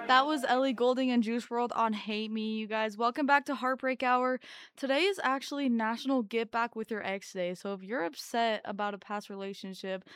That was Ellie Goulding and Juice World on Hate Me, you guys. Welcome back to Heartbreak Hour. Today is actually National Get Back with Your Ex Day. So if you're upset about a past relationship,